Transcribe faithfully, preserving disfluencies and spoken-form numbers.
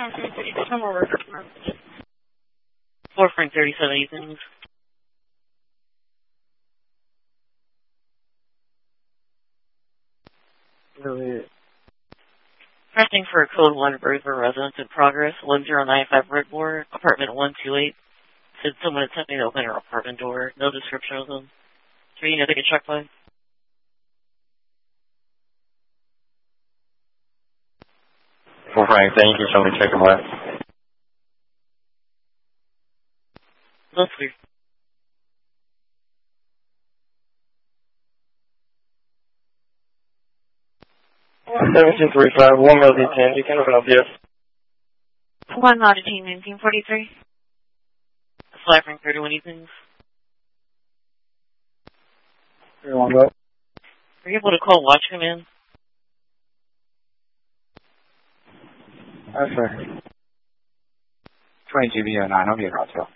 four Frank thirty-seven Evenings. Really? Pressing for a code one Bertha residence in progress, one zero nine five Redmore, apartment one two eight. Said someone attempting to open her apartment door. No description of them. Do you know they can check by? Well, Frank, thank you. Somebody check them left. That's weird. seventeen thirty-five, one L D ten. You can open up, yes. one Oddity nineteen forty-three. Fly Frank thirty-one Evenings. thirty-one, go. Are you able to call Watch Command? That's right. twenty-two B oh nine, I'll be at hotel.